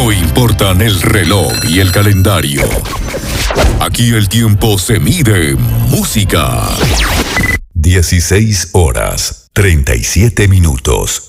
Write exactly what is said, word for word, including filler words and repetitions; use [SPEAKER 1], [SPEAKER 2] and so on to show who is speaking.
[SPEAKER 1] No importan el reloj y el calendario. Aquí el tiempo se mide en música. dieciséis horas, treinta y siete minutos.